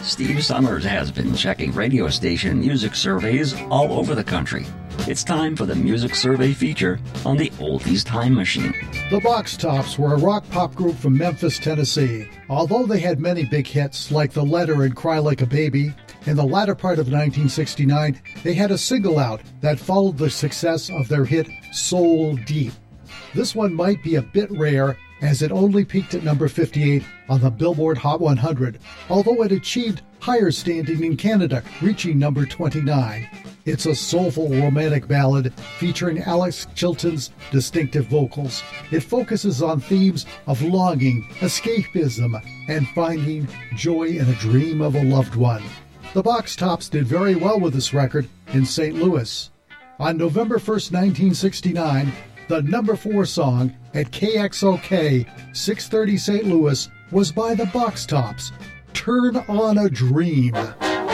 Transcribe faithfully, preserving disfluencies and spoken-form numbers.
Steve Summers has been checking radio station music surveys all over the country. It's time for the music survey feature on the Oldies Time Machine. The Box Tops were a rock pop group from Memphis, Tennessee. Although they had many big hits like The Letter and Cry Like a Baby, in the latter part of nineteen sixty-nine, they had a single out that followed the success of their hit Soul Deep. This one might be a bit rare, as it only peaked at number fifty-eight on the Billboard Hot one hundred, although it achieved higher standing in Canada, reaching number twenty-nine. It's a soulful romantic ballad featuring Alex Chilton's distinctive vocals. It focuses on themes of longing, escapism, and finding joy in a dream of a loved one. The Box Tops did very well with this record in Saint Louis. On November first, nineteen sixty-nine, the number four song at K X O K six thirty Saint Louis was by the Box Tops, Turn on a Dream.